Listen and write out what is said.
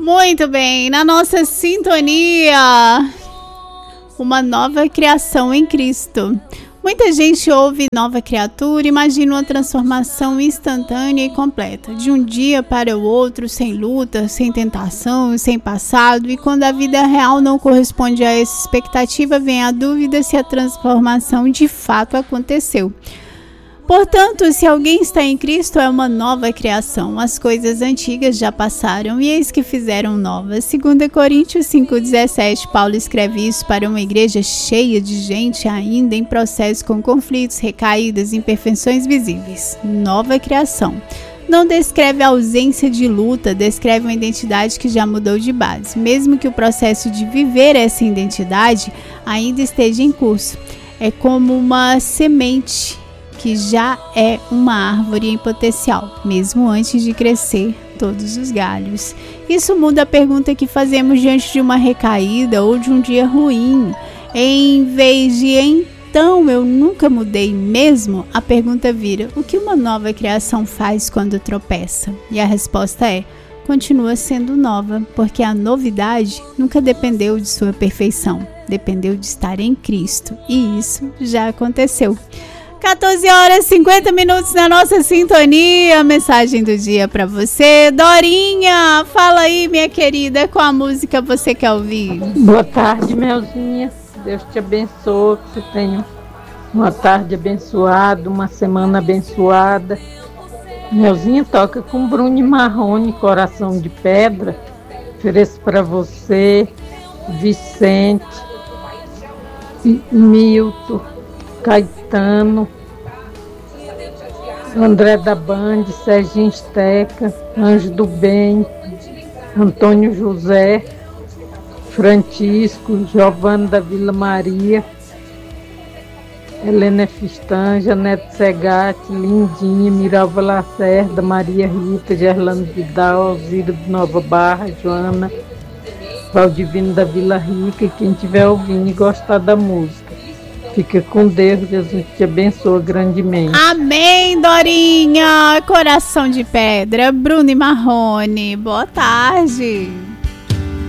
Muito bem, na nossa sintonia, uma nova criação em Cristo. Muita gente ouve nova criatura e imagina uma transformação instantânea e completa, de um dia para o outro, sem luta, sem tentação, sem passado, e quando a vida real não corresponde a essa expectativa, vem a dúvida se a transformação de fato aconteceu. Portanto, se alguém está em Cristo, é uma nova criação. As coisas antigas já passaram e eis que fizeram novas. 2 Coríntios 5,17, Paulo escreve isso para uma igreja cheia de gente ainda em processo com conflitos, recaídas, imperfeições visíveis. Nova criação. Não descreve a ausência de luta, descreve uma identidade que já mudou de base, mesmo que o processo de viver essa identidade ainda esteja em curso. É como uma semente que já é uma árvore em potencial, mesmo antes de crescer todos os galhos. Isso muda a pergunta que fazemos diante de uma recaída ou de um dia ruim. Em vez de então eu nunca mudei mesmo, a pergunta vira: o que uma nova criação faz quando tropeça? E a resposta é: continua sendo nova, porque a novidade nunca dependeu de sua perfeição, dependeu de estar em Cristo, e isso já aconteceu. 14 horas e 50 minutos na nossa sintonia. Mensagem do dia para você. Dorinha, fala aí, minha querida, qual a música você quer ouvir? Boa tarde, Melzinha. Deus te abençoe, que você tenha uma tarde abençoada, uma semana abençoada. Melzinha toca com Bruno Marrone, Coração de Pedra. Ofereço para você, Vicente, Milton, Caetano, André da Band, Serginho Esteca, Anjo do Bem, Antônio José, Francisco, Giovana da Vila Maria, Helena Fistan, Janete Segatti, Lindinha, Miralva Lacerda, Maria Rita, Gerlando Vidal, Alzira de Nova Barra, Joana, Valdivino da Vila Rica, e quem estiver ouvindo e gostar da música. Fica com Deus, Jesus te abençoa grandemente. Amém, Dorinha. Coração de Pedra, Bruno Marrone. Boa tarde.